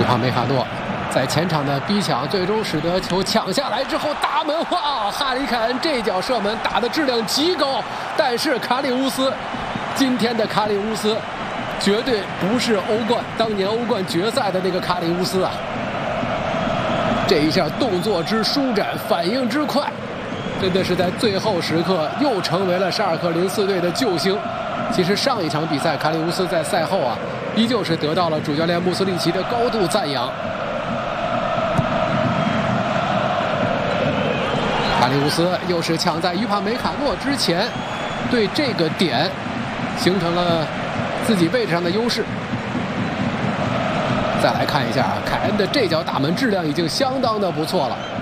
帕梅卡诺在前场的逼抢，最终使得球抢下来之后大门，哇！哈里凯恩这脚射门打的质量极高，但是卡里乌斯，今天的卡里乌斯绝对不是当年欧冠决赛的那个卡里乌斯啊！这一下动作之舒展，反应之快，真的是在最后时刻又成为了沙尔克04队的救星。其实上一场比赛，卡里乌斯在赛后啊，依旧是得到了主教练穆斯利奇的高度赞扬。卡里乌斯又是抢在于帕梅卡诺之前，对这个点形成了自己位置上的优势。再来看一下凯恩的这脚打门质量已经相当的不错了。